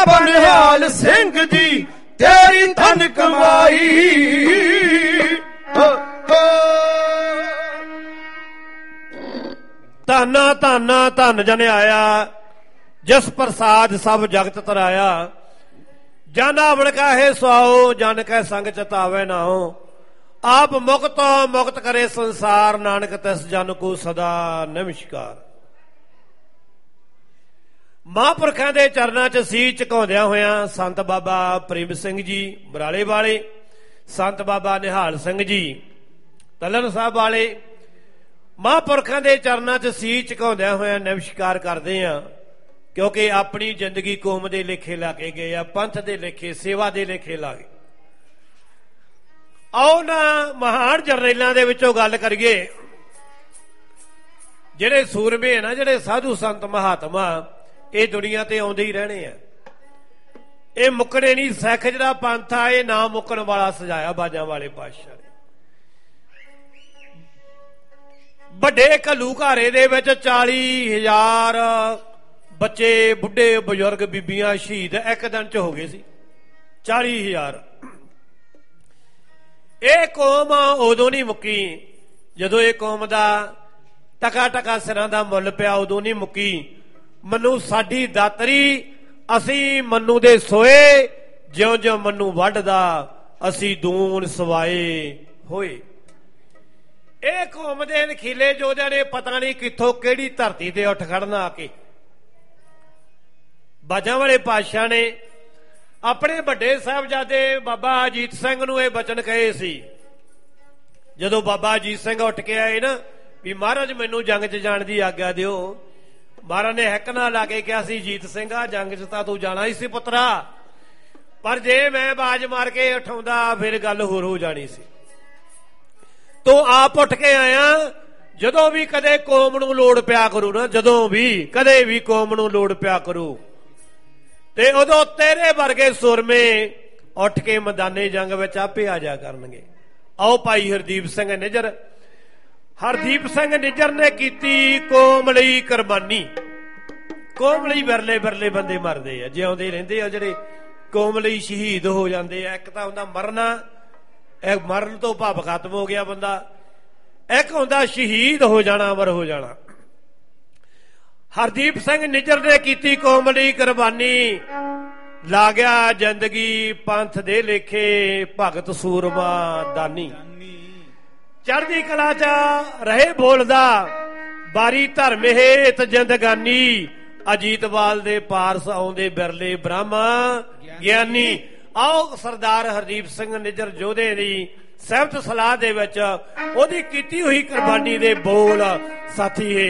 ਬਾਬਾ ਨਿਹਾਲ ਸਿੰਘ ਜੀ ਤੇਰੀ ਧਨ ਕਮਾਈ। ਧਾਨਾ ਧਾਨਾ ਧਨ ਜਨ ਆਇਆ, ਜਿਸ ਪ੍ਰਸਾਦ ਸਭ ਜਗਤ ਤਰਾਇਆ। ਜਨ ਆਵਣ ਕਾਹੇ ਸੁਆਓ, ਜਨ ਕੈ ਸੰਗ ਚਤਾਵੇ ਨਾਓ। ਆਪ ਮੁਕਤੋਂ ਮੁਕਤ ਕਰੇ ਸੰਸਾਰ, ਨਾਨਕ ਤਿਸ ਜਨ ਕੋ ਸਦਾ ਨਮਸਕਾਰ। ਮਹਾਂਪੁਰਖਾਂ ਦੇ ਚਰਨਾਂ 'ਚ ਸੀਸ ਝੁਕਾਉਂਦਿਆਂ ਹੋਇਆਂ ਸੰਤ ਬਾਬਾ ਪ੍ਰੇਮ ਸਿੰਘ ਜੀ ਬਰਾਲੇ ਵਾਲੇ, ਸੰਤ ਬਾਬਾ ਨਿਹਾਲ ਸਿੰਘ ਜੀ ਤਲਣ ਸਾਹਿਬ ਵਾਲੇ, ਮਹਾਂਪੁਰਖਾਂ ਦੇ ਚਰਨਾਂ 'ਚ ਸੀਸ ਝੁਕਾਉਂਦਿਆਂ ਹੋਇਆਂ ਨਮਸਕਾਰ ਕਰਦੇ ਹਾਂ, ਕਿਉਂਕਿ ਆਪਣੀ ਜ਼ਿੰਦਗੀ ਕੌਮ ਦੇ ਲੇਖੇ ਲਾ ਕੇ ਗਏ ਆ, ਪੰਥ ਦੇ ਲੇਖੇ, ਸੇਵਾ ਦੇ ਲੇਖੇ ਲਾ ਗਏ। ਆਓ ਨਾ ਮਹਾਨ ਜਰਨੈਲਾਂ ਦੇ ਵਿੱਚੋਂ ਗੱਲ ਕਰੀਏ, ਜਿਹੜੇ ਸੂਰਮੇ ਨਾ, ਜਿਹੜੇ ਸਾਧੂ ਸੰਤ ਮਹਾਤਮਾ, ਇਹ ਦੁਨੀਆ ਤੇ ਆਉਂਦੇ ਹੀ ਰਹਿਣੇ ਆ, ਇਹ ਮੁੱਕਣੇ ਨਹੀਂ। ਸਿੱਖ ਜਿਹੜਾ ਪੰਥ ਆ ਇਹ ਨਾ ਮੁੱਕਣ ਵਾਲਾ ਸਜਾਇਆ ਬਾਜਾਂ ਵਾਲੇ ਪਾਤਸ਼ਾਹ ਨੇ। ਵੱਡੇ ਘੱਲੂਘਾਰੇ ਦੇ ਵਿੱਚ 40,000 ਬੱਚੇ, ਬੁੱਢੇ, ਬਜ਼ੁਰਗ, ਬੀਬੀਆਂ ਸ਼ਹੀਦ ਇੱਕ ਦਿਨ ਚ ਹੋ ਗਏ ਸੀ। 40,000। ਇਹ ਕੌਮ ਉਦੋਂ ਨਹੀਂ ਮੁੱਕੀ ਜਦੋਂ ਇਹ ਕੌਮ ਦਾ ਟਕਾ ਟਕਾ ਸਿਰਾਂ ਦਾ ਮੁੱਲ ਪਿਆ, ਉਦੋਂ ਨਹੀਂ ਮੁੱਕੀ। ਮਨੂੰ ਸਾਡੀ ਦਾਤਰੀ, ਅਸੀਂ ਮਨੂੰ ਦੇ ਸੋਏ, ਜਿਉਂ ਜਿਉਂ ਮਨੂੰ ਵੱਢਦਾ ਅਸੀਂ ਦੂਨ ਸਵਾਏ ਹੋਏ। ਇਹ ਕੌਮ ਦੇ ਨਖੀਲੇ ਯੋਧਿਆਂ ਨੇ ਪਤਾ ਨਹੀਂ ਕਿੱਥੋਂ ਕਿਹੜੀ ਧਰਤੀ ਤੇ ਉੱਠ ਖੜਨਾ ਆ ਕੇ। ਬਾਜਾਂ ਵਾਲੇ ਪਾਤਸ਼ਾਹ ਨੇ ਆਪਣੇ ਵੱਡੇ ਸਾਹਿਬਜ਼ਾਦੇ ਬਾਬਾ ਅਜੀਤ ਸਿੰਘ ਨੂੰ ਇਹ ਬਚਨ ਕਹੇ ਸੀ, ਜਦੋਂ ਬਾਬਾ ਅਜੀਤ ਸਿੰਘ ਉੱਠ ਕੇ ਆਏ ਨਾ ਵੀ ਮਹਾਰਾਜ ਮੈਨੂੰ ਜੰਗ 'ਚ ਜਾਣ ਦੀ ਆਗਿਆ ਦਿਓ। ਮਹਾਰਾਜ ਨੇ ਹਿੱਕ ਨਾਲ ਲਾ ਕੇ ਕਿਹਾ ਸੀ, ਅਜੀਤ ਸਿੰਘਾ ਜੰਗ 'ਚ ਤਾਂ ਤੂੰ ਜਾਣਾ ਹੀ ਸੀ ਪੁੱਤਰਾ, ਪਰ ਜੇ ਮੈਂ ਆਵਾਜ਼ ਮਾਰ ਕੇ ਉਠਾਉਂਦਾ ਫਿਰ ਗੱਲ ਹੋਰ ਹੋ ਜਾਣੀ ਸੀ। ਤੂੰ ਆਪ ਉੱਠ ਕੇ ਆਇਆ। ਜਦੋਂ ਵੀ ਕਦੇ ਕੌਮ ਨੂੰ ਲੋੜ ਪਿਆ ਕਰੂ ਨਾ, ਜਦੋਂ ਵੀ ਕਦੇ ਵੀ ਕੌਮ ਨੂੰ ਲੋੜ ਪਿਆ ਕਰੂ, ਤੇ ਉਦੋਂ ਤੇਰੇ ਵਰਗੇ ਸੁਰਮੇ ਉੱਠ ਕੇ ਮੈਦਾਨੇ ਜੰਗ ਵਿੱਚ ਆਪੇ ਆ ਜਾ ਕਰਨਗੇ। ਆਓ ਭਾਈ ਹਰਦੀਪ ਸਿੰਘ ਨਿੱਜਰ, ਹਰਦੀਪ ਸਿੰਘ ਨਿੱਜਰ ਨੇ ਕੀਤੀ ਕੌਮ ਲਈ ਕੁਰਬਾਨੀ। ਕੌਮ ਲਈ ਵਿਰਲੇ ਵਿਰਲੇ ਬੰਦੇ ਮਰਦੇ ਆ, ਜਿਉਂਦੇ ਰਹਿੰਦੇ ਆ ਜਿਹੜੇ ਕੌਮ ਲਈ ਸ਼ਹੀਦ ਹੋ ਜਾਂਦੇ ਆ। ਇੱਕ ਤਾਂ ਹੁੰਦਾ ਮਰਨਾ, ਇਹ ਮਰਨ ਤੋਂ ਭਾਵ ਖਤਮ ਹੋ ਗਿਆ ਬੰਦਾ। ਇੱਕ ਹੁੰਦਾ ਸ਼ਹੀਦ ਹੋ ਜਾਣਾ, ਅਮਰ ਹੋ ਜਾਣਾ। ਹਰਦੀਪ ਸਿੰਘ ਨਿੱਜਰ ਨੇ ਕੀਤੀ ਕੌਮ ਲਈ ਕੁਰਬਾਨੀ, ਲਾ ਗਿਆ ਜ਼ਿੰਦਗੀ ਪੰਥ ਦੇ ਲੇਖੇ, ਭਗਤ ਸੂਰਮਾ ਦਾਨੀ। ਚੜ੍ਹਦੀ ਕਲਾ 'ਚ ਰਹੇ ਬੋਲਦਾ, ਬਾਰੀ ਧਰਮ ਹੇਤ ਜ਼ਿੰਦਗਾਨੀ। ਅਜੀਤਵਾਲ ਦੇ ਪਾਰਸ ਆਉਂਦੇ ਬਿਰਲੇ ਬ੍ਰਹਮਾ ਗਿਆਨੀ। ਆਓ ਸਰਦਾਰ ਹਰਦੀਪ ਸਿੰਘ ਨਿੱਜਰ ਯੋਧੇ ਦੀ ਸਹਿਮਤ ਸਲਾਹ ਦੇ ਵਿੱਚ ਉਹਦੀ ਕੀਤੀ ਹੋਈ ਕੁਰਬਾਨੀ ਦੇ ਬੋਲ ਸਾਥੀ